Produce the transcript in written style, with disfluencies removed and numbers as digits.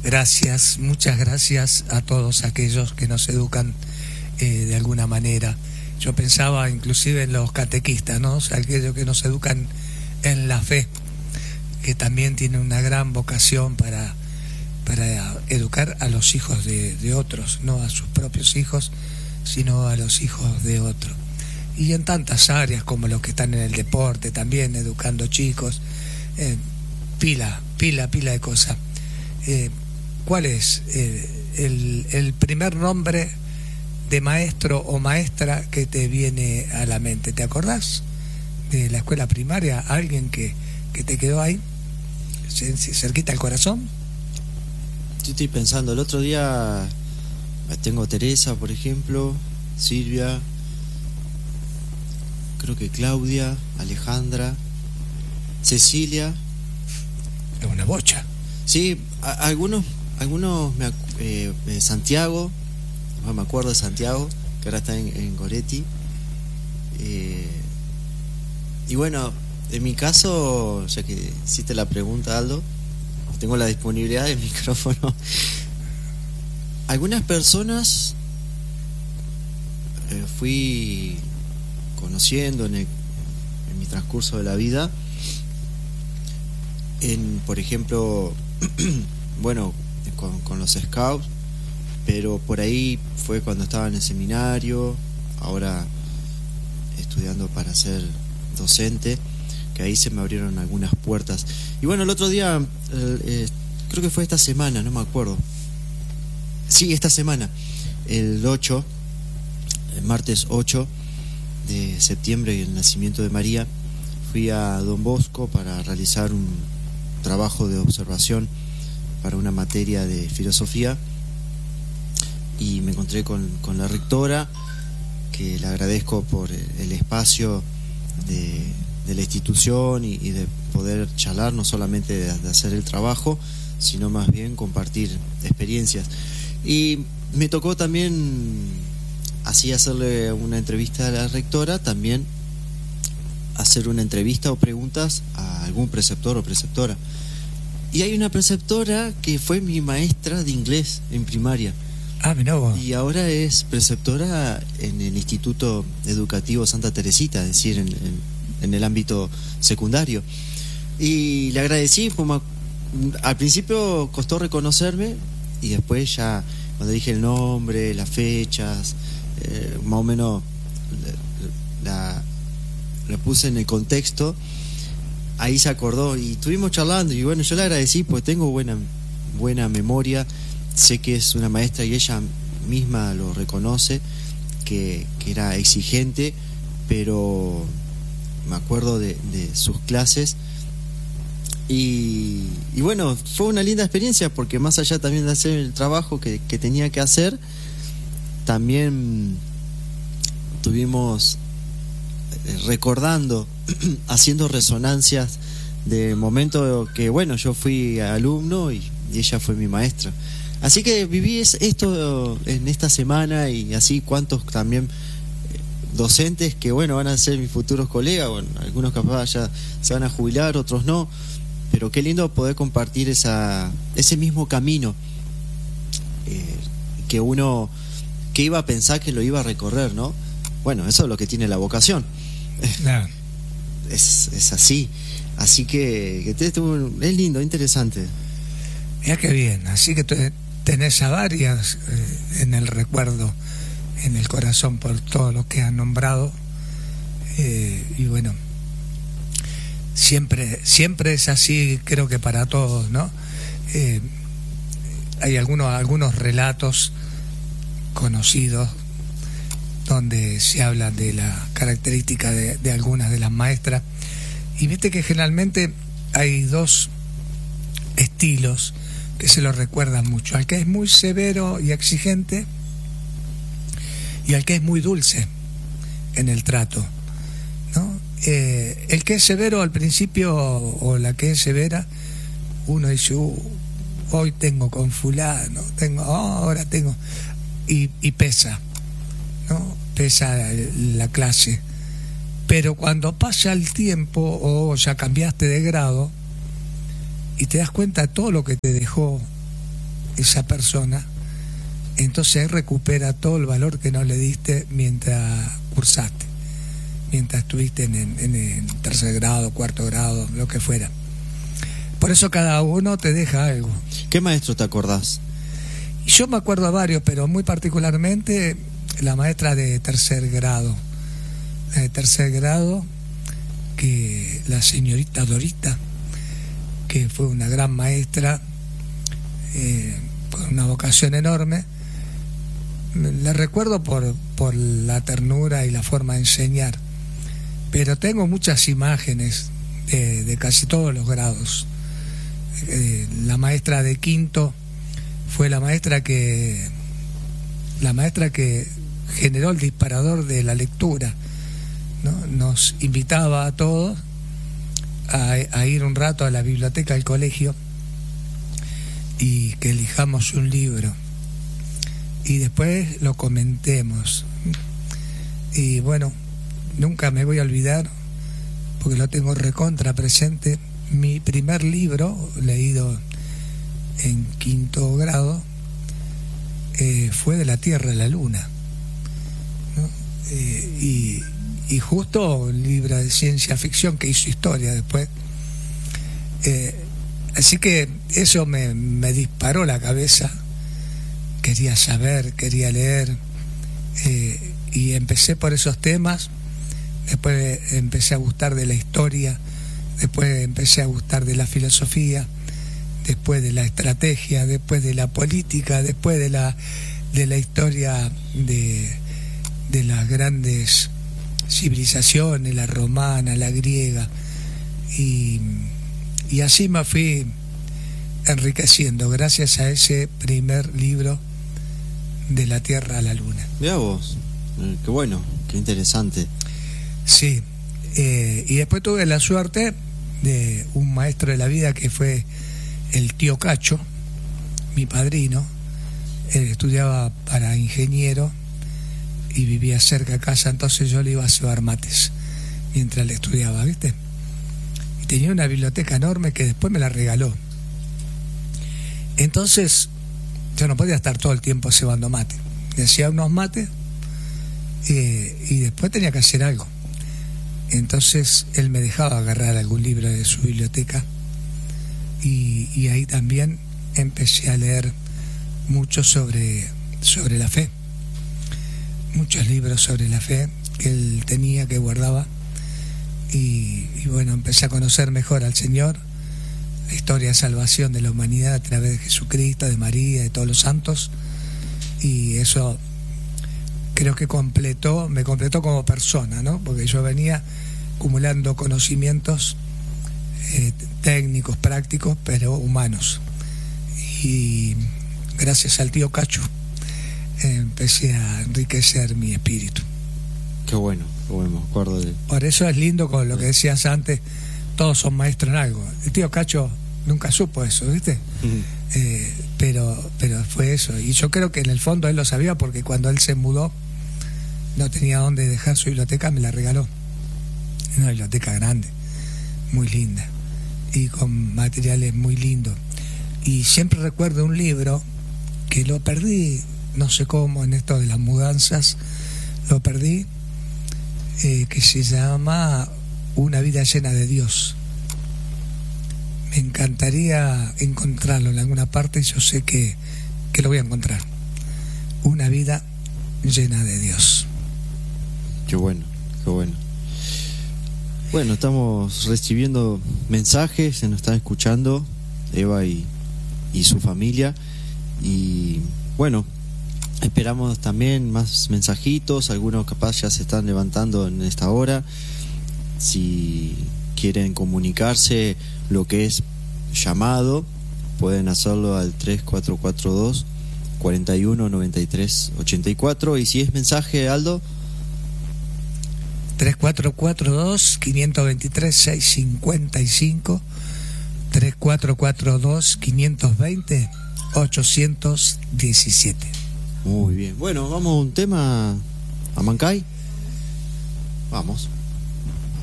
Gracias, muchas gracias a todos aquellos que nos educan de alguna manera. Yo pensaba inclusive en los catequistas, ¿no? O sea, aquellos que nos educan en la fe, que también tienen una gran vocación para educar a los hijos de otros, no a sus propios hijos, sino a los hijos de otros. Y en tantas áreas como los que están en el deporte, también educando chicos, pila de cosas. ¿Cuál es el primer nombre de maestro o maestra que te viene a la mente? ¿Te acordás de la escuela primaria? ¿Alguien que te quedó ahí, cerquita al corazón? Yo estoy pensando, el otro día tengo Teresa, por ejemplo, Silvia, creo que Claudia, Alejandra, Cecilia. Es una bocha. Sí, algunos Santiago, no me acuerdo de Santiago, que ahora está en Goretti. Y bueno, en mi caso, ya que hiciste la pregunta, Aldo, tengo la disponibilidad del micrófono. Algunas personas fui conociendo en mi transcurso de la vida, por ejemplo, bueno, con los scouts, pero por ahí fue cuando estaba en el seminario, ahora estudiando para ser docente, que ahí se me abrieron algunas puertas. Y bueno, el otro día, creo que fue esta semana, no me acuerdo. Sí, esta semana, el martes 8 de septiembre, el nacimiento de María, fui a Don Bosco para realizar un trabajo de observación para una materia de filosofía, y me encontré con la rectora, que le agradezco por el espacio de la institución y de poder charlar, no solamente de hacer el trabajo, sino más bien compartir experiencias. Y me tocó también así hacerle una entrevista a la rectora, también hacer una entrevista o preguntas a algún preceptor o preceptora. Y hay una preceptora que fue mi maestra de inglés en primaria. Ah, mirá vos. Y ahora es preceptora en el Instituto Educativo Santa Teresita, es decir, en el ámbito secundario. Y le agradecí, como al principio costó reconocerme, y después ya cuando dije el nombre, las fechas, más o menos la puse en el contexto, ahí se acordó y estuvimos charlando. Y bueno, yo le agradecí, pues tengo buena memoria, sé que es una maestra y ella misma lo reconoce, que era exigente, pero me acuerdo de sus clases. Y bueno, fue una linda experiencia, porque más allá también de hacer el trabajo que tenía que hacer, también tuvimos recordando, haciendo resonancias de momento que, bueno, yo fui alumno y ella fue mi maestra. Así que viví esto en esta semana, y así cuantos también docentes que, bueno, van a ser mis futuros colegas. Bueno, algunos capaz ya se van a jubilar, otros no, pero qué lindo poder compartir ese mismo camino que uno que iba a pensar que lo iba a recorrer, ¿no? Bueno, eso es lo que tiene la vocación. Claro. Es así. Así que es lindo, interesante. Mira qué bien. Así que tenés a varias en el recuerdo, en el corazón, por todo lo que han nombrado. Y bueno, siempre es así, creo que para todos, ¿no? Hay algunos relatos conocidos donde se habla de la característica de algunas de las maestras, y viste que generalmente hay dos estilos que se lo recuerdan mucho: al que es muy severo y exigente, y al que es muy dulce en el trato, ¿no? El que es severo al principio, o la que es severa, uno dice, hoy tengo con fulano, ahora tengo, y pesa, ¿no? Pesa la clase. Pero cuando pasa el tiempo, o ya cambiaste de grado, y te das cuenta de todo lo que te dejó esa persona, entonces recupera todo el valor que no le diste mientras cursaste, mientras estuviste en el tercer grado, cuarto grado, lo que fuera. Por eso cada uno te deja algo. ¿Qué maestro te acordás? Y yo me acuerdo a varios, pero muy particularmente la maestra de tercer grado. Que la señorita Dorita, que fue una gran maestra, con una vocación enorme. La recuerdo por la ternura y la forma de enseñar, pero tengo muchas imágenes de casi todos los grados. La maestra de quinto fue la maestra que generó el disparador de la lectura, ¿no? Nos invitaba a todos a ir un rato a la biblioteca del colegio y que elijamos un libro y después lo comentemos. Y bueno, nunca me voy a olvidar, porque lo tengo recontra presente, mi primer libro leído en quinto grado fue De la Tierra a la Luna, ¿no? Y justo un libro de ciencia ficción que hizo historia después. Así que eso me disparó la cabeza. Quería saber, quería leer, y empecé por esos temas. Después empecé a gustar de la historia, después empecé a gustar de la filosofía, después de la estrategia, después de la política, después de la historia de las grandes civilizaciones, la romana, la griega, y así me fui enriqueciendo gracias a ese primer libro, De la Tierra a la Luna. Mirá vos, qué bueno, qué interesante. Sí, y después tuve la suerte de un maestro de la vida que fue el tío Cacho, mi padrino. Él estudiaba para ingeniero y vivía cerca de casa, entonces yo le iba a cebar mates mientras le estudiaba, ¿viste? Y tenía una biblioteca enorme que después me la regaló. Entonces yo no podía estar todo el tiempo cebando mate. Le hacía unos mates y después tenía que hacer algo. Entonces él me dejaba agarrar algún libro de su biblioteca y ahí también empecé a leer mucho sobre la fe. Muchos libros sobre la fe que él tenía, que guardaba, y bueno, empecé a conocer mejor al Señor, la historia de salvación de la humanidad a través de Jesucristo, de María, de todos los santos, y eso creo que me completó como persona, ¿no? Porque yo venía acumulando conocimientos técnicos, prácticos, pero humanos, y gracias al tío Cacho empecé a enriquecer mi espíritu. Qué bueno, me acuerdo de... Por eso es lindo, con lo que decías antes, todos son maestros en algo. El tío Cacho nunca supo eso, ¿viste? Pero fue eso, y yo creo que en el fondo él lo sabía, porque cuando él se mudó no tenía dónde dejar su biblioteca, me la regaló. Una biblioteca grande, muy linda, y con materiales muy lindos. Y siempre recuerdo un libro que lo perdí, no sé cómo, en esto de las mudanzas lo perdí, que se llama Una vida llena de Dios. Me encantaría encontrarlo en alguna parte, y yo sé que lo voy a encontrar. Una vida llena de Dios. Qué bueno, qué bueno. Bueno, estamos recibiendo mensajes, se nos están escuchando Eva y su familia, y bueno, esperamos también más mensajitos. Algunos capaz ya se están levantando en esta hora. Si quieren comunicarse lo que es llamado, pueden hacerlo al 3442 41 93 84. Y si es mensaje, Aldo, 3442 523 655, 3442 520 817. Muy bien. Bueno, vamos a un tema, a Mancay. Vamos.